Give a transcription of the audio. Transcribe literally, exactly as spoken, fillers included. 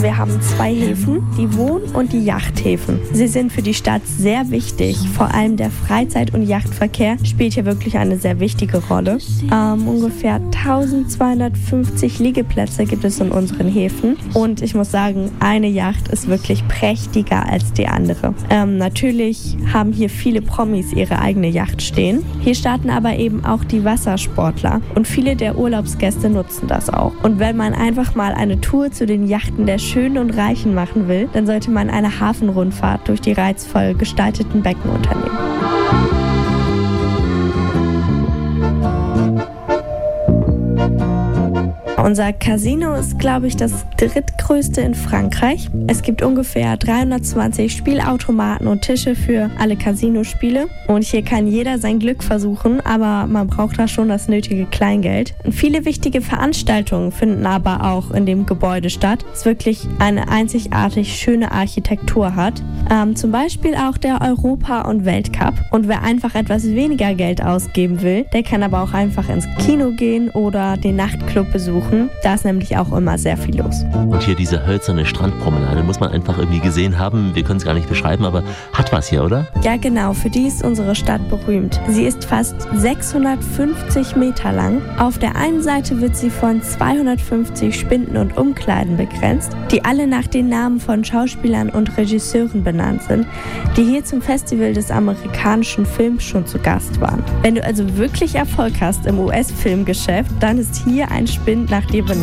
Wir haben zwei Häfen, die Wohn- und die Yachthäfen. Sie sind für die Stadt sehr wichtig. Vor allem der Freizeit- und Yachtverkehr spielt hier wirklich eine sehr wichtige Rolle. Ähm, ungefähr eintausendzweihundertfünfzig Liegeplätze gibt es in unseren Häfen. Und ich muss sagen, eine Yacht ist wirklich prächtiger als die andere. Ähm, natürlich haben hier viele Promis ihre eigene Yacht stehen. Hier starten aber eben auch die Wassersportler. Und viele der Urlaubsgäste nutzen das auch. Und wenn man einfach mal eine Tour zu den Yachten der Schönen und Reichen machen will, dann sollte man eine Hafenrundfahrt durch die reizvoll gestalteten Becken unternehmen. Unser Casino ist, glaube ich, das drittgrößte in Frankreich. Es gibt ungefähr dreihundertzwanzig Spielautomaten und Tische für alle Casinospiele. Und hier kann jeder sein Glück versuchen, aber man braucht da schon das nötige Kleingeld. Und viele wichtige Veranstaltungen finden aber auch in dem Gebäude statt, das wirklich eine einzigartig schöne Architektur hat. Ähm, zum Beispiel auch der Europa- und Weltcup. Und wer einfach etwas weniger Geld ausgeben will, der kann aber auch einfach ins Kino gehen oder den Nachtclub besuchen. Da ist nämlich auch immer sehr viel los. Und hier diese hölzerne Strandpromenade muss man einfach irgendwie gesehen haben. Wir können es gar nicht beschreiben, aber hat was hier, oder? Ja, genau. Für die ist unsere Stadt berühmt. Sie ist fast sechshundertfünfzig Meter lang. Auf der einen Seite wird sie von zweihundertfünfzig Spinden und Umkleiden begrenzt, die alle nach den Namen von Schauspielern und Regisseuren benannt sind, die hier zum Festival des amerikanischen Films schon zu Gast waren. Wenn du also wirklich Erfolg hast im U S-Filmgeschäft, dann ist hier ein Spind nach dir benannt.